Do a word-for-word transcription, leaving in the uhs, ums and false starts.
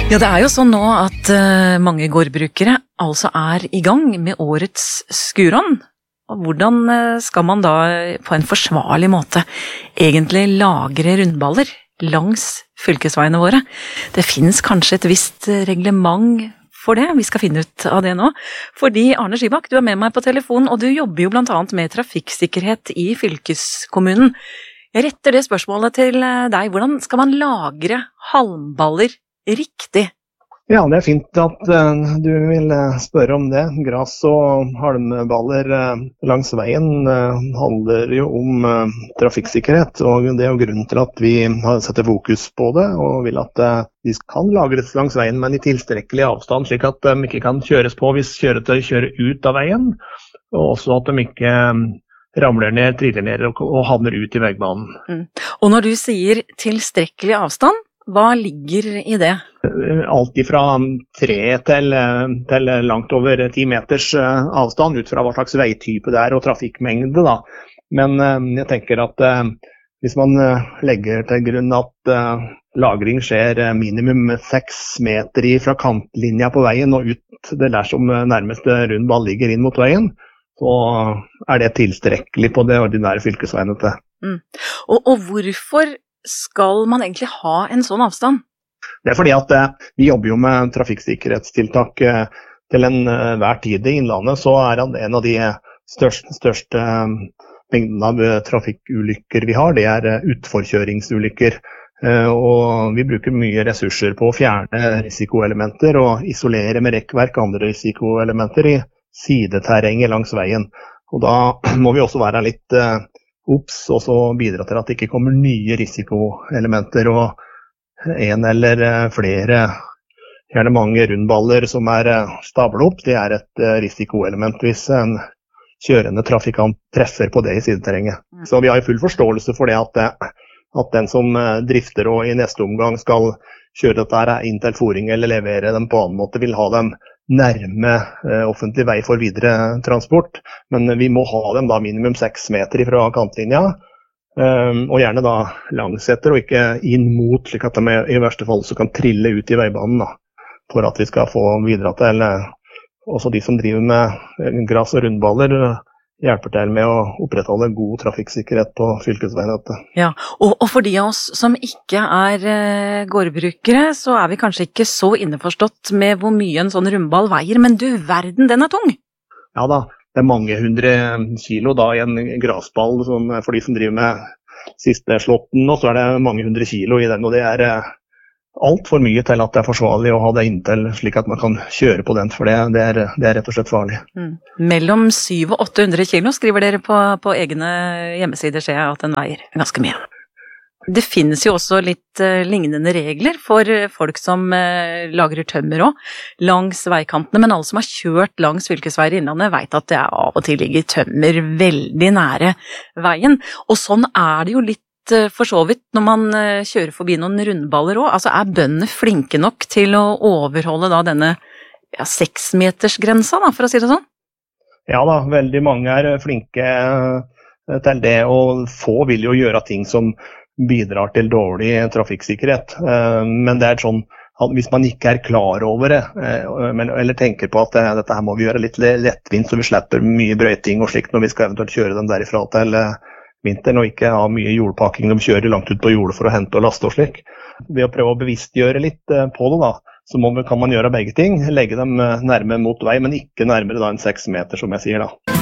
Ja, det er jo sånn nå at uh, mange gårdbrukere altså er i gang med årets skuron. Og hvordan uh, skal man da på en forsvarlig måte egentlig lagre rundballer langs fylkesveiene våre? Det finnes kanskje et visst reglement for det, vi skal finne ut av det nå. Fordi Arne Skibak, du er med meg på telefonen, og du jobber jo blant annet med trafikksikkerhet i fylkeskommunen. Jeg retter det spørsmålet til deg, hvordan skal man lagre halmballer riktig? Ja, det er fint at uh, du vil uh, spørre om det. Gras og halmballer uh, langs veien uh, handler jo om uh, trafikksikkerhet, og det er jo grunnen til at vi har setter fokus på det, og vil at uh, de kan lagres langs veien, men i tilstrekkelig avstand, slik at de ikke kan kjøres på hvis kjøretøy kjører ut av veien, og også at de ikke um, ramler ned, triller ned og, og havner ut i veibanen. Mm. Og når du sier tilstrekkelig avstand, hva ligger i det? Alt fra tre til, til langt over ti meters avstand, ut fra hva slags veitype det er og trafikkmengde. Da. Men jeg tenker at hvis man legger til grunn at lagring skjer minimum seks meter fra kantlinja på veien og ut det der som nærmeste rundball ligger inn mot veien, så er det tilstrekkelig på det ordinære fylkesveinettet. Mm. Og, og hvorfor skal man egentlig ha en sånn avstand? Det er fordi at eh, vi jobber jo med trafikksikkerhetstiltak eh, til enhver eh, tid i Innlandet, så er en av de største, største eh, mengden av eh, trafikkulykker vi har, det er eh, utforkjøringsulykker. Eh, og vi bruker mye ressurser på å fjerne risikoelementer og isolere med rekkverk andre risikoelementer i sideterrenget langs veien. Og da må vi også være litt eh, Ops, og så bidra til at det ikke kommer nye risikoelementer, og en eller flere, gjerne mange rundballer som er stablet opp, det er et risikoelement hvis en kjørende trafikant treffer på det i sideterrenget. Så vi har full forståelse for det at, at den som drifter og i neste omgang skal kjøre dette her inn til foring eller levere dem på annen måte, vil ha dem nærme eh, offentlig vei for videre transport, men vi må ha dem da minimum seks meter fra kantlinja, eh, og gjerne da langsetter og ikke inn mot, slik at de i verste fall så kan trille ut i veibanen da, for at vi skal få videre til, eh, også de som driver med gras og rundballer, hjelper til med å opprettholde god trafikksikkerhet på fylkesveinettet. Ja, og, og for de av oss som ikke er uh, gårdbrukere, så er vi kanskje ikke så innforstått med hvor mye en sånn rundball veier, men du verden, den er tung! Ja da, det er mange hundre kilo da i en grasball, sånn, for de som driver med siste slåtten, og så er det mange hundre kilo i den, og det er uh, alt for mye til at det er forsvarlig å ha det inntil, slik at man kan kjøre på den, for det, det, er, det er rett og slett farlig. Mm. Mellom syv og åtte hundre kilo skriver dere på, på egne hjemmesider, ser jeg at den veier ganske mye. Det finnes jo også litt uh, lignende regler for uh, folk som uh, lagrer tømmer også, langs veikantene, men alle som har kjørt langs fylkesveier i Innlandet vet at det av og til ligger tømmer veldig nære veien, og sånn er det jo litt for så vidt når man kjører forbi noen rundballer også. Altså er bøndene flinke nok til å overholde da denne ja, seksmetersgrensa, da, for å si det sånn? Ja da, veldig mange er flinke til det, og få vil jo gjøre ting som bidrar til dårlig trafikksikkerhet. Men det er sånn at hvis man ikke er klar over det, eller tenker på at dette her må vi gjøre litt lettvint, så vi slipper mye brøyting og slikt når vi skal eventuelt kjøre dem derifra til vinteren, og ikke ha mye jordpakking, de kjører langt ut på jordet for å hente og laste og slik. Ved å prøve å bevisstgjøre litt på det da, så må, kan man gjøre begge ting, legge dem nærme mot vei, men ikke nærmere da enn seks meter, som jeg sier da.